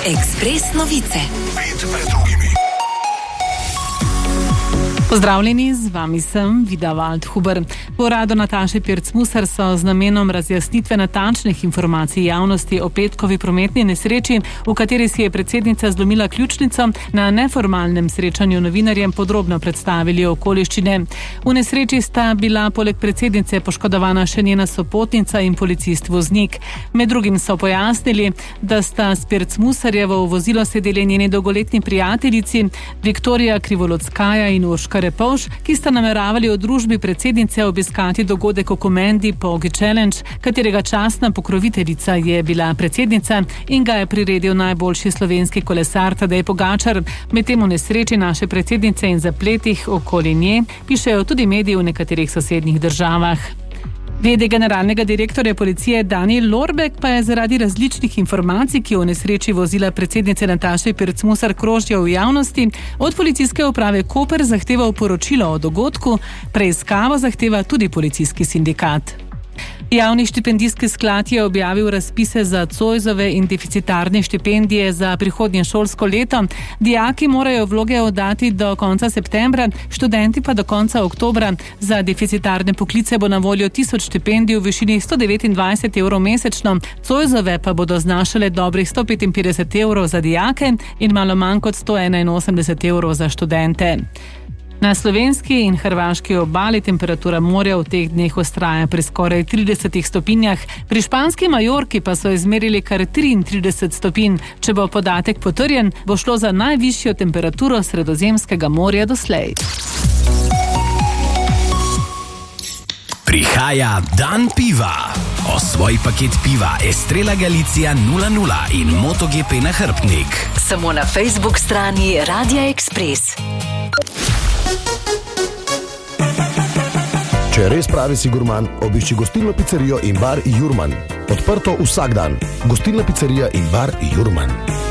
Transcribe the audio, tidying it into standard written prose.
Ekspres novice. Pozdravljeni, z vami sem Vida Waldhuber. Po uradu Nataše Pirc-Musar so z namenom razjasnitve natančnih informacij javnosti o petkovi prometni nesreči, v kateri si je predsednica zlomila ključnico, na neformalnem srečanju novinarjem podrobno predstavili okoliščine. V nesreči sta bila poleg predsednice poškodovana še njena sopotnica in policist voznik. Med drugim so pojasnili, da sta s Pirc-Musarjevo v vozilo sedeli njeni dolgoletni prijateljici Viktorija Krivolockaja in Urška Repovž, ki sta nameravali v družbi predsednice obiskati dogodek v Komendi Pogi Challenge, katerega častna pokroviteljica je bila predsednica in ga je priredil najboljši slovenski kolesar Tadej Pogačar. Medtem v nesreči naše predsednice in zapletih okoli nje pišejo tudi mediji v nekaterih sosednjih državah. V.d. generalnega direktorja policije Danijel Lorbek pa je zaradi različnih informacij, ki o nesreči vozila predsednice Nataše Pirc-Musar krožijo v javnosti, od policijske uprave Koper zahteval poročilo o dogodku, preiskavo zahteva tudi policijski sindikat. Javni štipendijski sklad je objavil razpise za Zoisove in deficitarne štipendije za prihodnje šolsko leto. Dijaki morajo vloge oddati do konca septembra, študenti pa do konca oktobra. Za deficitarne poklice bo na voljo 1000 štipendij v višini 129 evrov mesečno, Zoisove pa bodo znašale dobrih 155 evrov za dijake in malo manj kot 181 evrov za študente. Na slovenski in hrvaški obali temperatura morja v teh dneh vztraja pri skoraj 30 stopinjah, pri španski Majorki pa so izmerili kar 33 stopinj. Če bo podatek potrjen, bo šlo za najvišjo temperaturo Sredozemskega morja doslej. Prihaja dan piva. Osvoj paket piva Estrela Galicija 00 in MotoGP nahrbtnik. Samo na Facebook strani Radia Ekspres. Če res pravi si gurman, obišči gostilno pizzerijo in bar Jurman. Odprto vsak dan. Gostilna pizzerija in bar Jurman.